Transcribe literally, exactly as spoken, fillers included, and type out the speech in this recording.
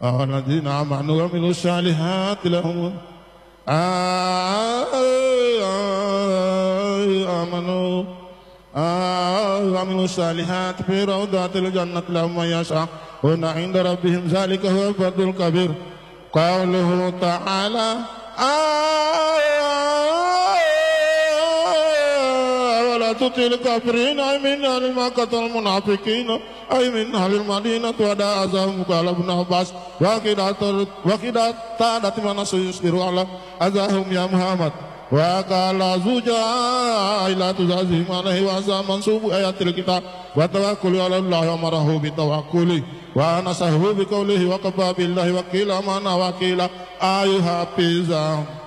الذين آمنوا وعملوا الصالحات لهم آمنوا وعملوا الصالحات في روضات الجنة لهم ما يشاءون عند ربهم ذلك هو الفضل الكبير. قوله تعالى ولا تطع الكافرين أي من أهل مكة المنافقين أي من أهل المدينة ودعا أذاهم. قال ابن عباس وكذا تعدت من سيصبر على أذاهم يا محمد. وقال زوجا لا تزازهم عليه وعزا منصوب آيات الكتاب وتوكل على الله أمره بتوكله وأنسه بقوله وكفى بالله وكيلا من وكيلا أيها حافظا.